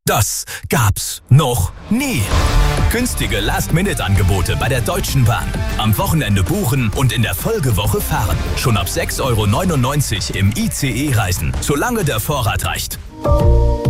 Das gab's noch nie. Günstige Last-Minute-Angebote bei der Deutschen Bahn. Am Wochenende buchen und in der Folgewoche fahren. Schon ab 6,99 € im ICE reisen, solange der Vorrat reicht.